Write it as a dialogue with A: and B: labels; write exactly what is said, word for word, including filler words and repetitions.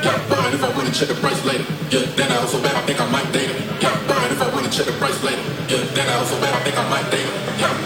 A: Yeah, mind if I wanna check the price later. Yeah, then I also bet I think I might date her. Yeah, mind if I wanna check the price later.